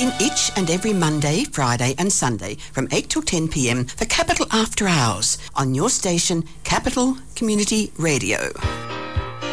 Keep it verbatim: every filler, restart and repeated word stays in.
in each and every Monday, Friday and Sunday from eight till ten p m for Capital After Hours on your station, Capital Community Radio.